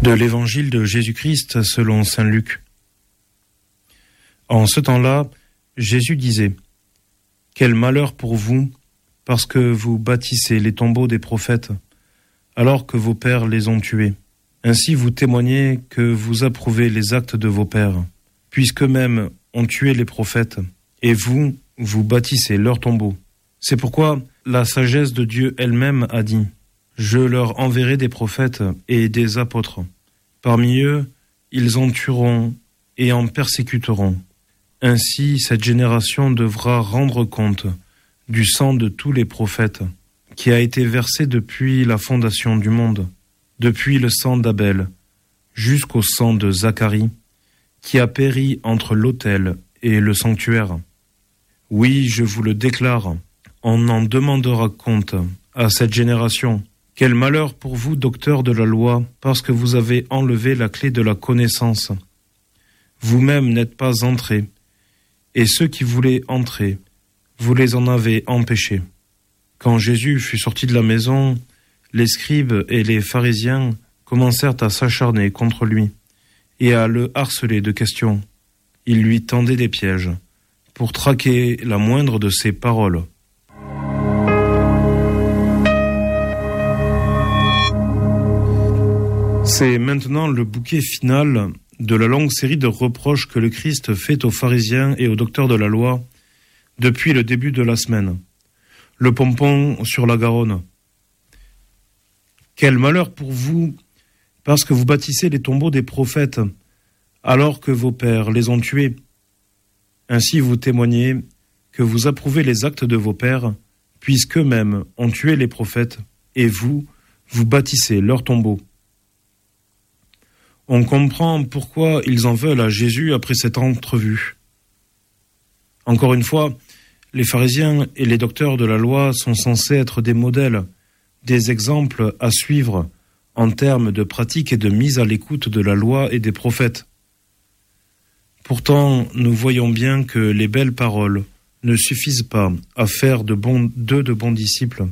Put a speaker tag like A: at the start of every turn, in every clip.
A: De l'évangile de Jésus-Christ selon saint Luc. En ce temps-là, Jésus disait : Quel malheur pour vous, parce que vous bâtissez les tombeaux des prophètes, alors que vos pères les ont tués. Ainsi vous témoignez que vous approuvez les actes de vos pères, puisqu'eux-mêmes ont tué les prophètes, et vous bâtissez leurs tombeaux. C'est pourquoi la sagesse de Dieu elle-même a dit : Je leur enverrai des prophètes et des apôtres. Parmi eux, ils en tueront et en persécuteront. Ainsi, cette génération devra rendre compte du sang de tous les prophètes, qui a été versé depuis la fondation du monde, depuis le sang d'Abel jusqu'au sang de Zacharie, qui a péri entre l'autel et le sanctuaire. Oui, je vous le déclare, on en demandera compte à cette génération. Quel malheur pour vous, docteurs de la loi, parce que vous avez enlevé la clé de la connaissance. Vous-même n'êtes pas entrés, et ceux qui voulaient entrer, vous les en avez empêchés. Quand Jésus fut sorti de la maison, les scribes et les pharisiens commencèrent à s'acharner contre lui et à le harceler de questions. Ils lui tendaient des pièges pour traquer la moindre de ses paroles. C'est maintenant le bouquet final de la longue série de reproches que le Christ fait aux pharisiens et aux docteurs de la loi depuis le début de la semaine. Le pompon sur la Garonne. Quel malheur pour vous, parce que vous bâtissez les tombeaux des prophètes, alors que vos pères les ont tués. Ainsi vous témoignez que vous approuvez les actes de vos pères, puisqu'eux-mêmes ont tué les prophètes, et vous bâtissez leurs tombeaux. On comprend pourquoi ils en veulent à Jésus après cette entrevue. Encore une fois, les pharisiens et les docteurs de la loi sont censés être des modèles, des exemples à suivre en termes de pratique et de mise à l'écoute de la loi et des prophètes. Pourtant, nous voyons bien que les belles paroles ne suffisent pas à faire d'eux de bons disciples.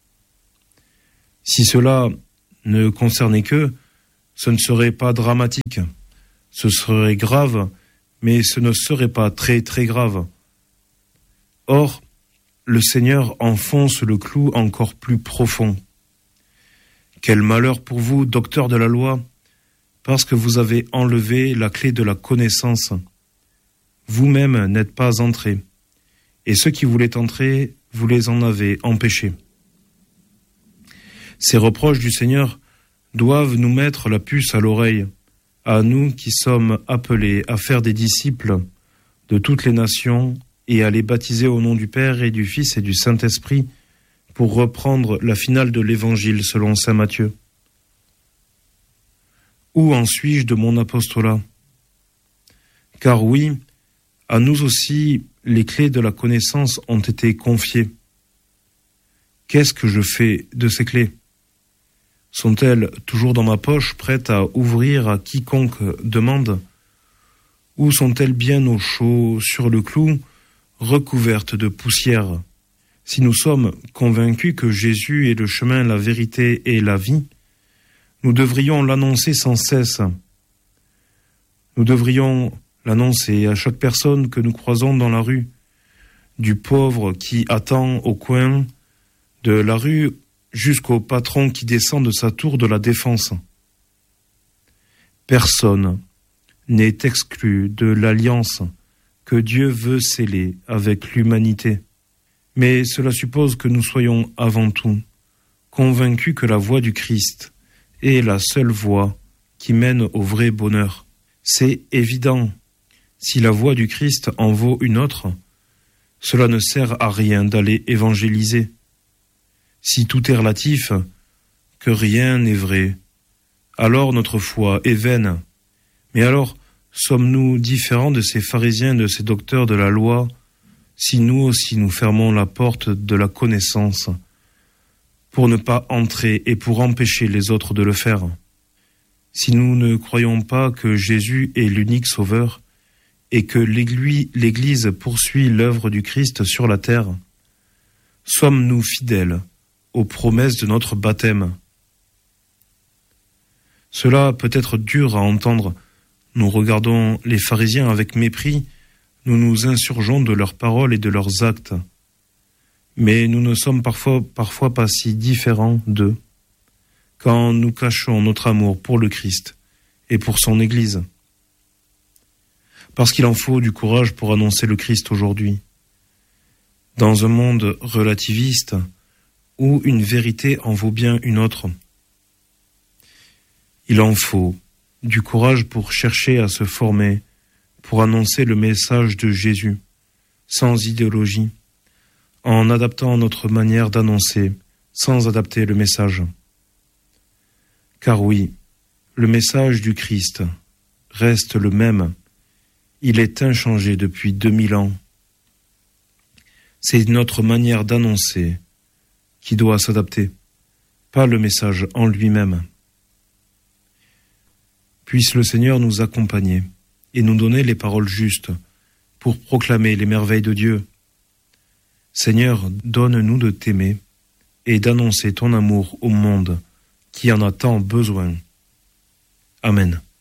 A: Si cela ne concernait qu'eux, ce ne serait pas dramatique, ce serait grave, mais ce ne serait pas très très grave. Or, le Seigneur enfonce le clou encore plus profond. Quel malheur pour vous, docteurs de la loi, parce que vous avez enlevé la clé de la connaissance. Vous-même n'êtes pas entrés, et ceux qui voulaient entrer, vous les en avez empêchés. Ces reproches du Seigneur doivent nous mettre la puce à l'oreille, à nous qui sommes appelés à faire des disciples de toutes les nations et à les baptiser au nom du Père et du Fils et du Saint-Esprit, pour reprendre la finale de l'Évangile selon saint Matthieu. Où en suis-je de mon apostolat ? Car oui, à nous aussi, les clés de la connaissance ont été confiées. Qu'est-ce que je fais de ces clés ? Sont-elles toujours dans ma poche, prêtes à ouvrir à quiconque demande ? Ou sont-elles bien au chaud, sur le clou, recouvertes de poussière ? Si nous sommes convaincus que Jésus est le chemin, la vérité et la vie, nous devrions l'annoncer sans cesse. Nous devrions l'annoncer à chaque personne que nous croisons dans la rue, du pauvre qui attend au coin de la rue jusqu'au patron qui descend de sa tour de la Défense. Personne n'est exclu de l'alliance que Dieu veut sceller avec l'humanité. Mais cela suppose que nous soyons avant tout convaincus que la voie du Christ est la seule voie qui mène au vrai bonheur. C'est évident. Si la voie du Christ en vaut une autre, cela ne sert à rien d'aller évangéliser. Si tout est relatif, que rien n'est vrai, alors notre foi est vaine. Mais alors, sommes-nous différents de ces pharisiens et de ces docteurs de la loi, si nous aussi nous fermons la porte de la connaissance pour ne pas entrer et pour empêcher les autres de le faire ? Si nous ne croyons pas que Jésus est l'unique sauveur et que l'Église poursuit l'œuvre du Christ sur la terre, sommes-nous fidèles aux promesses de notre baptême ? Cela peut être dur à entendre. Nous regardons les pharisiens avec mépris, nous nous insurgeons de leurs paroles et de leurs actes. Mais nous ne sommes parfois pas si différents d'eux, quand nous cachons notre amour pour le Christ et pour son Église. Parce qu'il en faut du courage pour annoncer le Christ aujourd'hui. Dans un monde relativiste, où une vérité en vaut bien une autre, il en faut du courage pour chercher à se former, pour annoncer le message de Jésus, sans idéologie, en adaptant notre manière d'annoncer, sans adapter le message. Car oui, le message du Christ reste le même. Il est inchangé depuis 2000 ans. C'est notre manière d'annoncer qui doit s'adapter, pas le message en lui-même. Puisse le Seigneur nous accompagner et nous donner les paroles justes pour proclamer les merveilles de Dieu. Seigneur, donne-nous de t'aimer et d'annoncer ton amour au monde qui en a tant besoin. Amen.